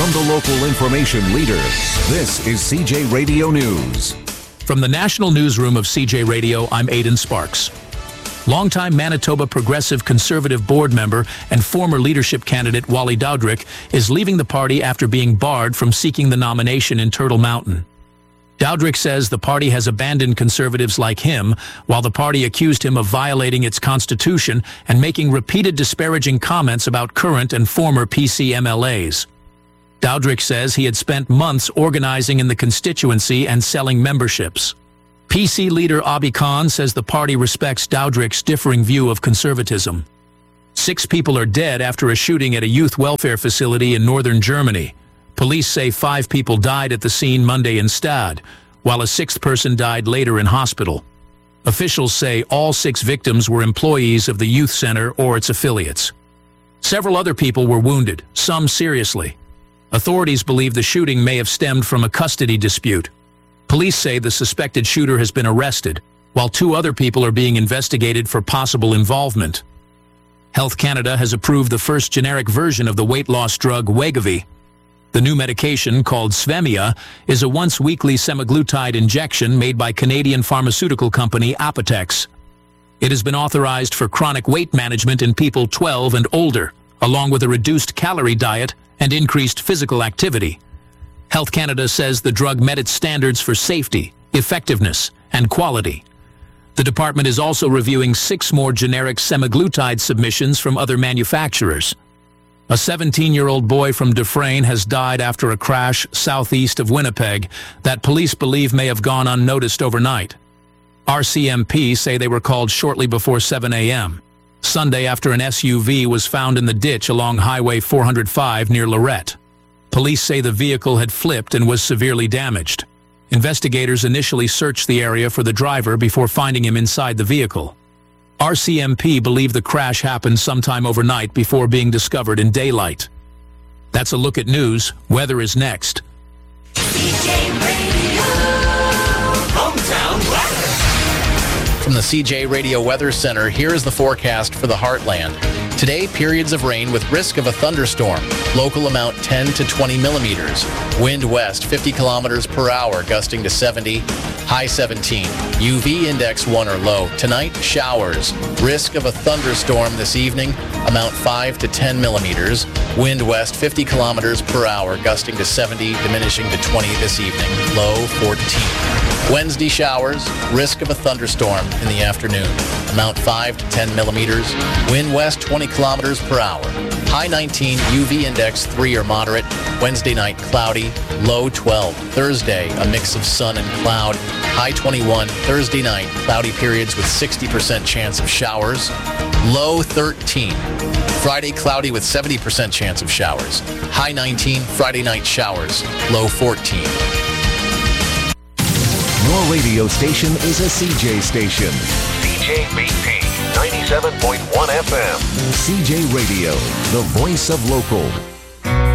From the local information leader, this is CJ Radio News. From the National Newsroom of CJ Radio, I'm Aidan Sparks. Longtime Manitoba Progressive Conservative board member and former leadership candidate Wally Dowdrick is leaving the party after being barred from seeking the nomination in Turtle Mountain. Dowdrick says the party has abandoned conservatives like him, while the party accused him of violating its constitution and making repeated disparaging comments about current and former PC MLAs. Dowdrick says he had spent months organizing in the constituency and selling memberships. PC leader Abi Khan says the party respects Dowdrick's differing view of conservatism. 6 people are dead after a shooting at a youth welfare facility in northern Germany. Police say 5 people died at the scene Monday in Stade, while a 6th person died later in hospital. Officials say all 6 victims were employees of the youth center or its affiliates. Several other people were wounded, some seriously. Authorities believe the shooting may have stemmed from a custody dispute. Police say the suspected shooter has been arrested, while 2 other people are being investigated for possible involvement. Health Canada has approved the first generic version of the weight loss drug Wegovy. The new medication, called Svemia, is a once-weekly semaglutide injection made by Canadian pharmaceutical company Apotex. It has been authorized for chronic weight management in people 12 and older, along with a reduced calorie diet and increased physical activity. Health Canada says the drug met its standards for safety, effectiveness, and quality. The department is also reviewing 6 more generic semaglutide submissions from other manufacturers. A 17-year-old boy from Dufresne has died after a crash southeast of Winnipeg that police believe may have gone unnoticed overnight. RCMP say they were called shortly before 7 a.m. Sunday after an SUV was found in the ditch along Highway 405 near Lorette. Police say the vehicle had flipped and was severely damaged. Investigators initially searched the area for the driver before finding him inside the vehicle. RCMP believe the crash happened sometime overnight before being discovered in daylight. That's a look at news. Weather is next. CJ Radio, hometown weather. From the CJ Radio Weather Center, here is the forecast for the Heartland. Today, periods of rain with risk of a thunderstorm. Local amount 10 to 20 millimeters. Wind west 50 kilometers per hour, gusting to 70. High 17. UV index 1 or low. Tonight, showers. Risk of a thunderstorm this evening. Amount 5 to 10 millimeters. Wind west 50 kilometers per hour, gusting to 70, diminishing to 20 this evening. Low 14. Wednesday showers. Risk of a thunderstorm in the afternoon. Amount 5 to 10 millimeters. Wind west 20 kilometers per hour. High 19, UV index 3 or moderate. Wednesday night, cloudy. Low 12. Thursday, a mix of sun and cloud. High 21. Thursday night, cloudy periods with 60% chance of showers. Low 13. Friday, cloudy with 70% chance of showers. High 19. Friday night, showers. Low 14. Your radio station is a CJ station. CJBP 97.1 FM. CJ Radio, the voice of local.